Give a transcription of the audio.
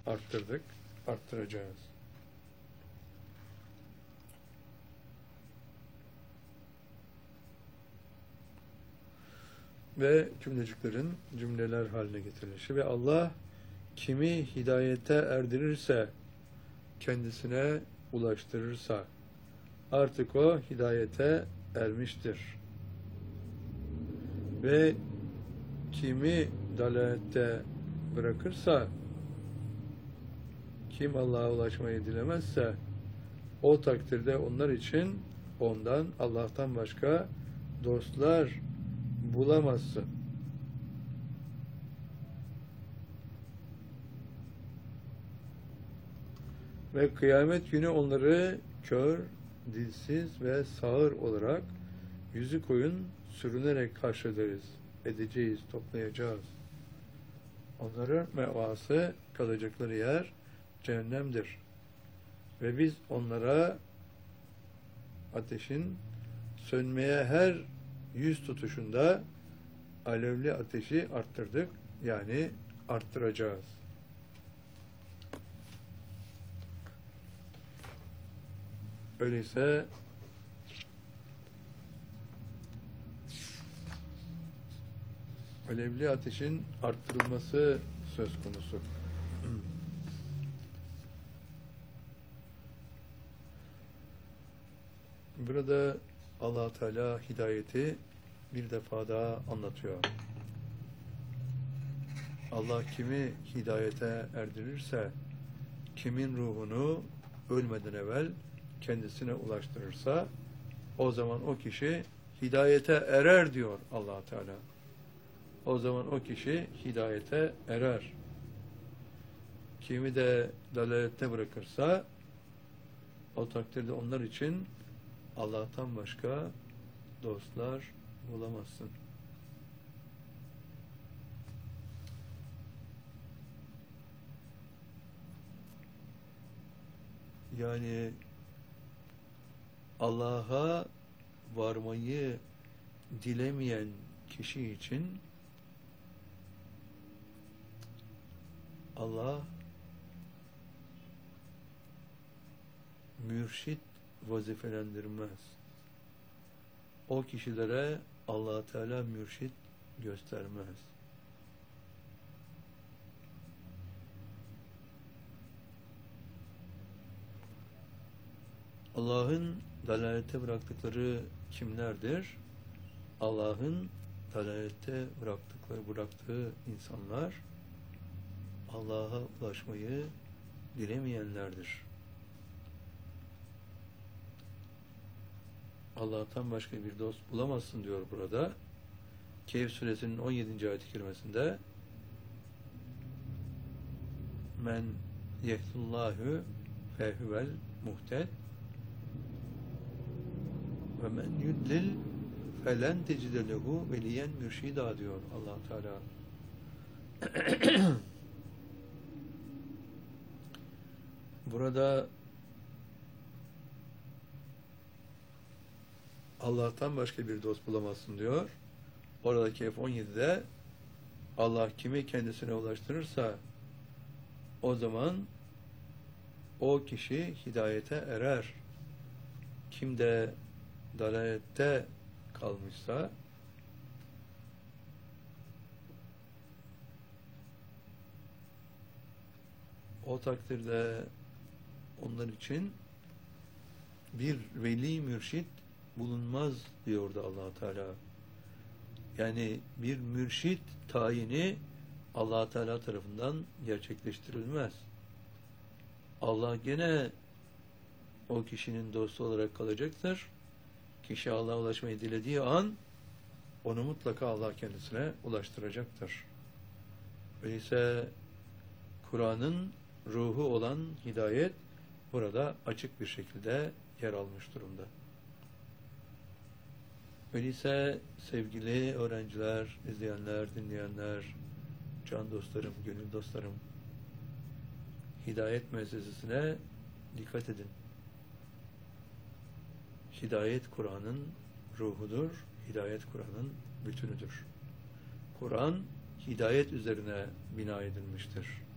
arttırdık, arttıracağız. Ve cümleciklerin cümleler haline getirilişi ve Allah kimi hidayete erdirirse, kendisine ulaştırırsa artık o hidayete ermiştir. Ve kimi dalalette bırakırsa, kim Allah'a ulaşmayı dilemezse, o takdirde onlar için ondan, Allah'tan başka dostlar bulamazsın. Ve kıyamet günü onları kör, dilsiz ve sağır olarak yüzü koyun sürünerek edeceğiz, toplayacağız. Onların mevası, kalacakları yer cehennemdir. Ve biz onlara ateşin sönmeye her yüz tutuşunda alevli ateşi arttırdık. Yani arttıracağız. Öyleyse alevli ateşin arttırılması söz konusu. Burada Allah Teala hidayeti bir defa daha anlatıyor. Allah kimi hidayete erdirirse, kimin ruhunu ölmeden evvel kendisine ulaştırırsa, o zaman o kişi hidayete erer diyor Allah Teala. O zaman o kişi hidayete erer. Kimi de dalalette bırakırsa, o takdirde onlar için Allah'tan başka dostlar bulamazsın. Yani Allah'a varmayı dilemeyen kişi için Allah mürşit vazifelendirmez. O kişilere Allah Teala mürşit göstermez. Allah'ın dalalete bıraktıkları kimlerdir? Allah'ın dalalete bıraktığı insanlar Allah'a ulaşmayı dilemeyenlerdir. Allah'tan başka bir dost bulamazsın diyor burada. Kehf suresinin 17. ayet-i kerimesinde men yehdullahu fehuvel muhted ve men yudlil felen tecide lehu veliyen mürşida diyor Allah Teala. Burada Allah'tan başka bir dost bulamazsın diyor. Oradaki F17'de Allah kimi kendisine ulaştırırsa o zaman o kişi hidayete erer. Kim de dalalette kalmışsa o takdirde onlar için bir veli mürşit bulunmaz diyordu Allah Teala. Yani bir mürşit tayini Allah Teala tarafından gerçekleştirilmez. Allah gene o kişinin dostu olarak kalacaktır. Kişi Allah'a ulaşmayı dilediği an onu mutlaka Allah kendisine ulaştıracaktır. Öyleyse Kur'an'ın ruhu olan hidayet burada açık bir şekilde yer almış durumda. Öyleyse sevgili öğrenciler, izleyenler, dinleyenler, can dostlarım, gönül dostlarım, hidayet müessesesine dikkat edin. Hidayet Kur'an'ın ruhudur, hidayet Kur'an'ın bütünüdür. Kur'an hidayet üzerine bina edilmiştir.